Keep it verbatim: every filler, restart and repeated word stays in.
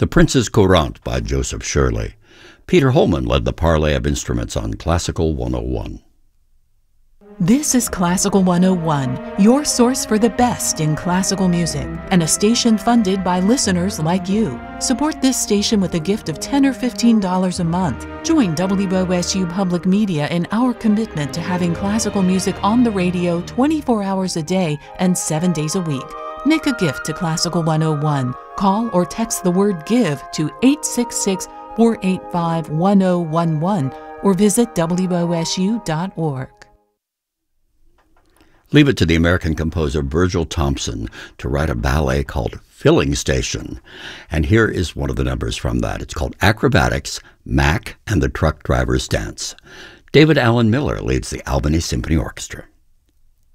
The Prince's Courante by Joseph Shirley. Peter Holman led the parley of instruments on Classical one oh one. This is Classical one oh one, your source for the best in classical music, and a station funded by listeners like you. Support this station with a gift of ten or fifteen dollars a month. Join W O S U Public Media in our commitment to having classical music on the radio twenty-four hours a day and seven days a week. Make a gift to Classical one oh one. Call or text the word GIVE to eight six six, four eight five, one oh one one or visit W O S U dot org. Leave it to the American composer Virgil Thompson to write a ballet called Filling Station. And here is one of the numbers from that. It's called Acrobatics, Mac and the Truck Driver's Dance. David Allen Miller leads the Albany Symphony Orchestra.